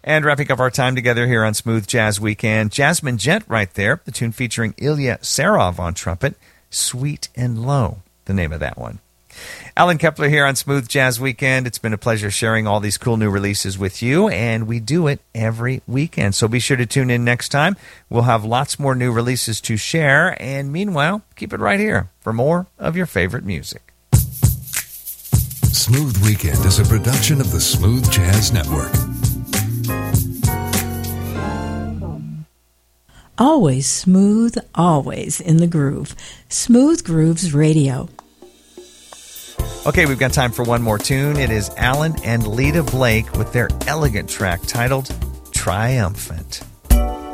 And wrapping up our time together here on Smooth Jazz Weekend, Jasmine Gent right there, the tune featuring Ilya Sarov on trumpet, Sweet and Low, the name of that one. Alan Kepler here on Smooth Jazz Weekend. It's been a pleasure sharing all these cool new releases with you, and we do it every weekend. So be sure to tune in next time. We'll have lots more new releases to share, and meanwhile, keep it right here for more of your favorite music. Smooth Weekend is a production of the Smooth Jazz Network. Always smooth, always in the groove. Smooth Grooves Radio. Okay, we've got time for one more tune. It is Alan and Lita Blake with their elegant track titled Triumphant.